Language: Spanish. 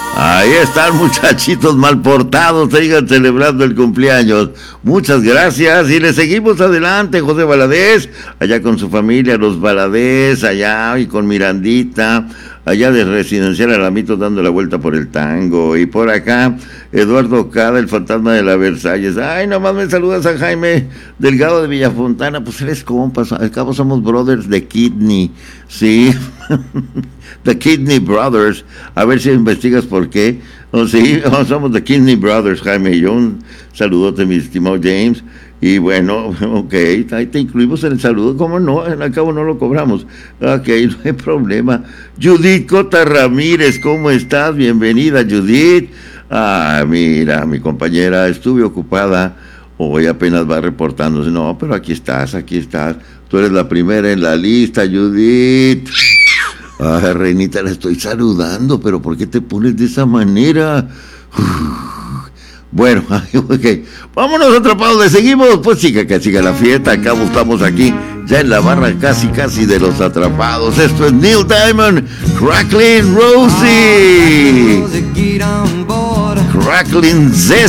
Ahí están, muchachitos mal portados, sigan celebrando el cumpleaños. Muchas gracias y le seguimos adelante, José Valadez, allá con su familia, los Valadez, allá y con Mirandita, allá de Residencial Alamito dando la vuelta por el tango. Y por acá, Eduardo Cada, el fantasma de la Versalles. Ay, nomás me saludas a Jaime Delgado de Villafontana, pues eres compas, al cabo somos brothers de Kidney, sí. The Kidney Brothers, a ver si investigas por qué. Oh, sí, somos The Kidney Brothers, Jaime y yo. Un saludote, mi estimado James. Y bueno, ok, ahí te incluimos en el saludo, ¿cómo no? Al cabo no lo cobramos. Ok, no hay problema. Judith Cota Ramírez, ¿cómo estás? Bienvenida, Judith. Ah, mira, mi compañera, estuve ocupada. Hoy apenas va reportándose. No, pero aquí estás, aquí estás. Tú eres la primera en la lista, Judith. Ay, Reinita, la estoy saludando, pero ¿por qué te pones de esa manera? Bueno, ok, vámonos Atrapados, le seguimos, pues siga que siga la fiesta, acá estamos aquí, ya en la barra casi de los Atrapados. Esto es Neil Diamond, Crackling Rosie, Crackling Zesty.